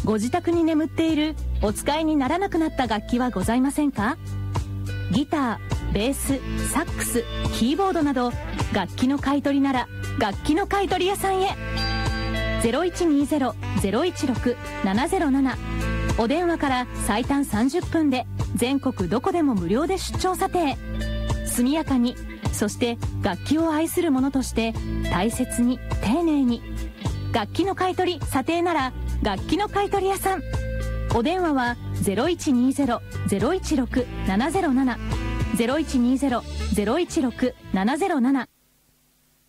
ご自宅に眠っているお使いにならなくなった楽器はございませんか？ギター、ベース、サックス、キーボードなど楽器の買い取りなら楽器の買い取り屋さんへ。 0120-016-707 お電話から最短30分で全国どこでも無料で出張査定。速やかに、そして楽器を愛する者として大切に丁寧に。楽器の買い取り査定なら楽器の買い取り屋さん。お電話は 0120-016-707 0120-016-707